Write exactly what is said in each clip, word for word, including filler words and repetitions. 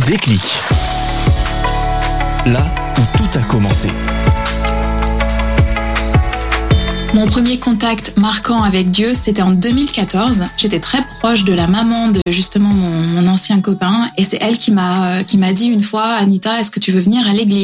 Déclic. Là où tout a commencé. Mon premier contact marquant avec Dieu, c'était en deux mille quatorze. J'étais très proche de la maman de justement mon, mon ancien copain, et c'est elle qui m'a euh, qui m'a dit une fois, Anita, est-ce que tu veux venir à l'église ?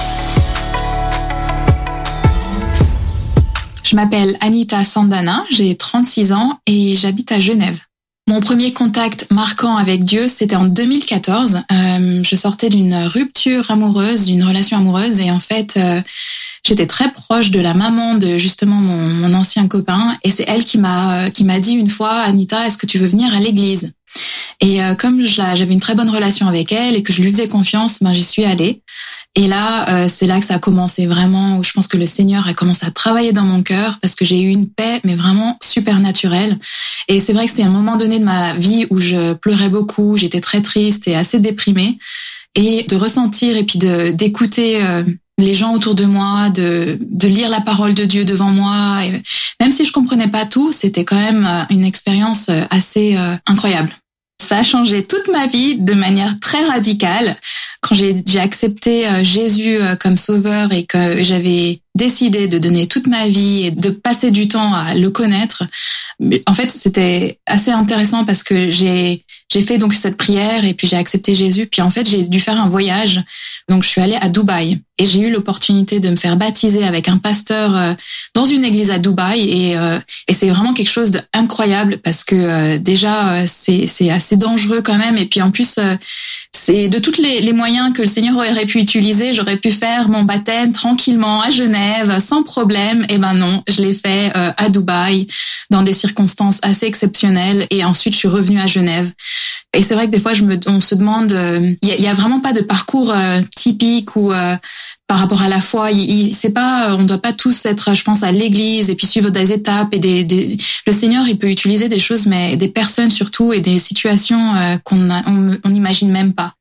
Je m'appelle Anita Sandana, j'ai trente-six ans et j'habite à Genève. Mon premier contact marquant avec Dieu, c'était en deux mille quatorze. Euh, je sortais d'une rupture amoureuse, d'une relation amoureuse, et en fait, euh, j'étais très proche de la maman de justement mon, mon ancien copain, et c'est elle qui m'a qui m'a dit une fois, Anita, est-ce que tu veux venir à l'église ? Et euh, comme je la, j'avais une très bonne relation avec elle et que je lui faisais confiance, ben j'y suis allée. Et là, euh, c'est là que ça a commencé vraiment, où je pense que le Seigneur a commencé à travailler dans mon cœur, parce que j'ai eu une paix, mais vraiment supernaturelle. Et c'est vrai que c'était un moment donné de ma vie où je pleurais beaucoup, j'étais très triste et assez déprimée. Et de ressentir et puis de d'écouter euh, les gens autour de moi, de de lire la parole de Dieu devant moi, et même si je comprenais pas tout, c'était quand même une expérience assez euh, incroyable. Ça a changé toute ma vie de manière très radicale. Quand j'ai, j'ai accepté Jésus comme sauveur et que j'avais décidé de donner toute ma vie et de passer du temps à le connaître, en fait, c'était assez intéressant parce que j'ai j'ai fait donc cette prière et puis j'ai accepté Jésus. Puis en fait, j'ai dû faire un voyage. Donc je suis allée à Dubaï et j'ai eu l'opportunité de me faire baptiser avec un pasteur dans une église à Dubaï, et euh, et c'est vraiment quelque chose d'incroyable parce que euh, déjà c'est c'est assez dangereux quand même, et puis en plus euh, c'est de tous les, les moyens que le Seigneur aurait pu utiliser, j'aurais pu faire mon baptême tranquillement à Genève, sans problème. Et ben non, je l'ai fait euh, à Dubaï, dans des circonstances assez exceptionnelles. Et ensuite, je suis revenue à Genève. Et c'est vrai que des fois, je me, on se demande, il euh, y, a, y a vraiment pas de parcours euh, typique ou euh, par rapport à la foi. Il, il, c'est pas, on doit pas tous être, je pense, à l'église et puis suivre des étapes et des, des. Le Seigneur, il peut utiliser des choses, mais des personnes surtout et des situations euh, qu'on a, on, on n'imagine même pas.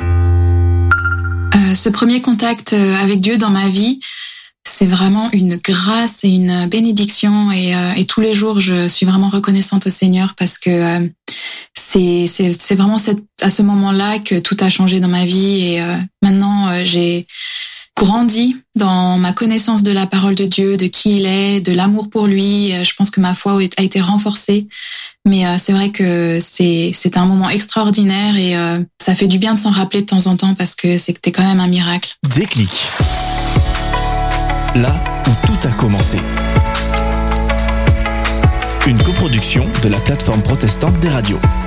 Euh, ce premier contact avec Dieu dans ma vie, c'est vraiment une grâce et une bénédiction, et, euh, et tous les jours, je suis vraiment reconnaissante au Seigneur parce que euh, c'est, c'est, c'est vraiment cette, à ce moment-là que tout a changé dans ma vie, et euh, maintenant euh, j'ai grandi dans ma connaissance de la parole de Dieu, de qui il est, de l'amour pour lui. Je pense que ma foi a été renforcée. Mais euh, c'est vrai que c'est c'est un moment extraordinaire, et euh, ça fait du bien de s'en rappeler de temps en temps parce que c'était quand même un miracle. Déclic. Là où tout a commencé. Une coproduction de la plateforme protestante des radios.